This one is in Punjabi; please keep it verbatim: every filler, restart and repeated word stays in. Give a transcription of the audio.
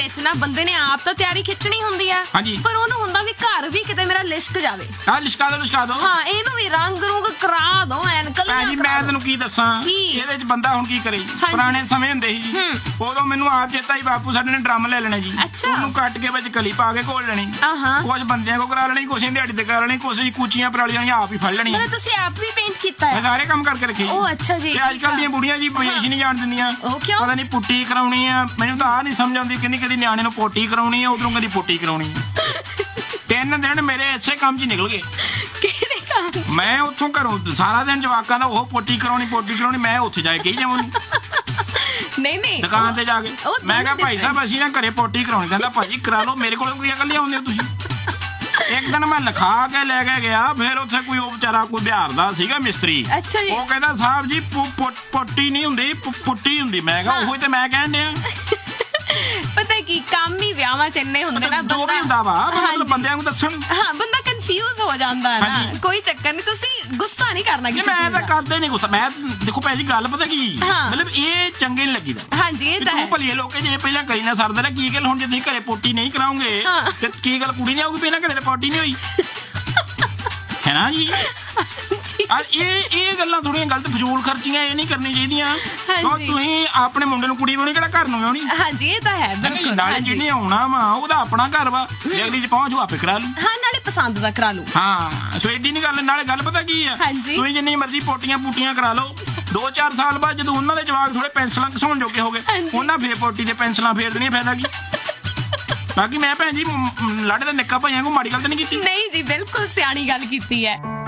ਵਿੱਚ ਨਾ ਬੰਦੇ ਨੇ ਆਪ ਤਾਂ ਤਿਆਰੀ ਖਿੱਚਣੀ ਹੁੰਦੀ ਆ, ਪਰ ਉਹਨੂੰ ਹੁੰਦਾ ਵੀ ਘਰ ਵੀ ਕਿਤੇ ਮੇਰਾ ਲਿਸ਼ਕ ਜਾਵੇ। ਹਾਂ ਲਿਸ਼ਕਾ ਦੋ ਲਿਸ਼ਕਾ ਦੋ। ਹਾਂ ਇਹਨੂੰ ਵੀ ਰੰਗ ਰੁੰਗ ਕਰਾ ਦੋ ਐਨ ਕਲੀਆਂ। ਜੀ ਮੈਂ ਤੈਨੂੰ ਕੀ ਦੱਸਾਂ ਇਹਦੇ ਚ ਬੰਦਾ ਹੁਣ ਕੀ ਕਰੇ। ਪੁਰਾਣੇ ਸਮੇਂ ਹੁੰਦੇ ਸੀ ਉਦੋਂ ਮੈਨੂੰ ਆਪ ਚੇਤਾ ਹੀ ਬਾਪੂ ਸਾਡੇ ਨੇ ਡਰਮ ਲੈ ਲੈਣੇ ਜੀ, ਉਹਨੂੰ ਕੱਟ ਕੇ ਵਿੱਚ ਕਲੀ ਪਾ ਕੇ ਘੋਲ ਲੈਣੀ। ਕੁਝ ਬੰਦਿਆਂ ਕੋ ਕਰਾ ਲੈਣੀ, ਕੁਛ ਦਿਹਾੜੀ ਤੇ ਕਰਾ ਲੈਣੀ, ਕੁਛ ਕੂਚੀਆਂ ਪਰਾਲੀਆਂ ਆਪ ਹੀ ਫੜ ਲੈਣੀ। ਤੁਸੀਂ ਆਪ ਵੀ ਪੇਂਟ ਕੀਤਾ ਹੈ? ਸਾਰੇ ਕੰਮ ਕਰਕੇ ਰੱਖੇ। ਉਹ ਅੱਛਾ ਜੀ। ਅੱਜ ਕੱਲ ਦੀਆਂ ਬੁੜੀਆਂ ਜੀ ਪੇਸ਼ ਨਹੀਂ ਜਾਣ ਦਿੰਦੀਆਂ, ਪਤਾ ਨਹੀਂ ਪੁੱਟੀ ਕਰਾਉਣੀ ਆ। ਮੈਨੂੰ ਤਾਂ ਆਹ ਨਹੀਂ ਸਮਝ ਆਉਂਦੀ, ਕਿੰਨੀ ਕਦੀ ਨਿਆਣੇ ਨੂੰ ਪੋਟੀ ਕਰਾਉਣੀ ਆ, ਉਧਰੋਂ ਕਦੀ ਪੁੱਟੀ ਕਰਾਉਣੀ ਆ। ਤਿੰਨ ਦਿਨ ਮੇਰੇ ਇਸੇ ਕੰਮ 'ਚ ਨਿਕਲ ਗਏ। ਕਿਹੜੇ ਕੰਮ 'ਚ? ਮੈਂ ਉੱਥੋਂ ਘਰੋਂ ਸਾਰਾ ਦਿਨ ਜਵਾਕਾਂ ਦਾ ਉਹ ਪੋਟੀ ਕਰਾਉਣੀ ਪੋਟੀ ਕਰਾਉਣੀ, ਮੈਂ ਉੱਥੇ ਜਾ ਕੇ ਕਹੀ ਜਾਵਾਂ ਨਹੀਂ ਨਹੀਂ ਦੁਕਾਨ ਤੇ ਜਾ ਕੇ। ਮੈਂ ਕਿਹਾ ਭਾਈ ਸਾਹਿਬ ਅਸੀਂ ਨਾ ਘਰੇ ਪੋਟੀ ਕਰਾਉਣੀ। ਕਹਿੰਦਾ ਭਾਜੀ ਕਰਾ ਲਓ, ਮੇਰੇ ਕੋਲ ਕੀ ਅਕਲ ਆਉਂਦੇ ਹੋ ਤੁਸੀਂ। ਇੱਕ ਦਿਨ ਮੈਂ ਲਿਖਾ ਕੇ ਲੈ ਕੇ ਗਿਆ, ਫਿਰ ਉੱਥੇ ਕੋਈ ਉਹ ਵਿਚਾਰਾ ਕੋਈ ਬਿਹਾਰ ਦਾ ਸੀਗਾ ਮਿਸਤਰੀ, ਉਹ ਕਹਿੰਦਾ ਸਾਹਿਬ ਜੀ ਪੋਟੀ ਨਹੀਂ ਹੁੰਦੀ ਪੁੱਟੀ ਹੁੰਦੀ। ਮੈਂ ਕਿਹਾ ਉਹੀ ਤੇ ਮੈਂ ਕਹਿਣ ਡਿਆ। ਪਤਾ ਕੀ ਕੰਮ ਹੀ ਵਿਆਹਾਂ ਚ ਇੰਨੇ ਹੁੰਦੇ ਨਾ, ਜੋ ਵੀ ਹੁੰਦਾ ਵਾ ਮਤਲਬ ਬੰਦਿਆਂ ਨੂੰ ਦੱਸਣ। ਹਾਂ ਬੰਦਾ ਕਨਫਿਊਜ਼ ਹੋ ਜਾਂਦਾ ਹੈ ਨਾ। ਕੋਈ ਚੱਕਰ ਨਹੀਂ, ਤੁਸੀਂ ਗੁੱਸਾ ਨਹੀਂ ਕਰਨਾ ਕਿਸੇ ਮੈਂ ਤਾਂ ਕਰਦੇ ਨਹੀਂ ਗੁੱਸਾ। ਮੈਂ ਦੇਖੋ ਭੈਣ ਜੀ ਗੱਲ ਪਤਾ ਕੀ ਮਤਲਬ ਇਹ ਚੰਗੇ ਨਹੀਂ ਲੱਗੀਦਾ। ਹਾਂਜੀ ਇਹ ਤਾਂ ਹੈ। ਭਲੀਏ ਲੋਕ ਜੇ ਪਹਿਲਾਂ ਕਰੀ ਨਾ ਸਰਦਾ ਨਾ ਕੀ ਗੱਲ ਹੁਣ ਜੇ ਤੁਸੀਂ ਘਰੇ ਪੋਟੀ ਨਹੀਂ ਕਰਾਉਂਗੇ ਤੇ ਕੀ ਗੱਲ ਕੁੜੀ ਨਹੀਂ ਆਊਗੀ ਪਹਿਲਾਂ ਘਰੇ ਤੇ ਪੋਟੀ ਨਹੀਂ ਹੋਈ ਹੈ ਨਾ ਜੀ। ਇਹ ਇਹ ਗੱਲਾਂ ਥੋੜੀਆਂ ਗਲਤ ਫਜ਼ੂਲ ਖਰਚੀਆਂ ਇਹ ਨਹੀਂ ਕਰਨੀ ਚਾਹੀਦੀਆਂ। ਤੁਸੀਂ ਆਪਣੇ ਮੁੰਡੇ ਨੂੰ ਕੁੜੀ ਬਣਾਉਣੀ, ਕਿਹੜਾ ਘਰ ਨੂੰ ਆਉਣੀ। ਹਾਂਜੀ ਇਹ ਤਾਂ ਹੈ ਬਿਲਕੁਲ। ਨਾਲੇ ਜਿਹਨੇ ਆਉਣਾ ਵਾ ਉਹਦਾ ਆਪਣਾ ਘਰ ਵਾ, ਜੇ ਅਗਲੀ ਚ ਪਹੁੰਚ ਆਪੇ ਕਰਾ ਲੂ। ਹਾਂ ਨਾਲੇ ਪਸੰਦ ਦਾ ਕਰਾ ਲੂ। ਹਾਂ ਸੋ ਏਡੀ ਨਹੀਂ ਗੱਲ। ਨਾਲੇ ਗੱਲ ਪਤਾ ਕੀ ਆ, ਤੁਸੀਂ ਜਿੰਨੀ ਮਰਜ਼ੀ ਪੋਟੀਆਂ ਪੂਟੀਆਂ ਕਰਾ ਲਓ, ਦੋ ਚਾਰ ਸਾਲ ਬਾਅਦ ਜਦੋਂ ਉਹਨਾਂ ਦੇ ਜਵਾਕ ਥੋੜੇ ਪੈਨਸਲਾਂ ਘਸਾਉਣ ਜੋਗੇ ਹੋ ਗਏ, ਉਹਨਾਂ ਫੇਰ ਪੋਟੀ ਤੇ ਪੈਨਸਲਾਂ ਫੇਰ ਦੇਣੀਆਂ, ਫਾਇਦਾ ਕੀ। ਬਾਕੀ ਮੈਂ ਭੈਣ ਜੀ ਲਾੜੇ ਦਾ ਨਿੱਕਾ ਭਾਈਆਂ ਕੋ ਮਾੜੀ ਗੱਲ ਤਾਂ ਨਹੀਂ ਕੀਤੀ। ਨਹੀਂ ਜੀ ਬਿਲਕੁਲ ਸਿਆਣੀ ਗੱਲ ਕੀਤੀ ਹੈ।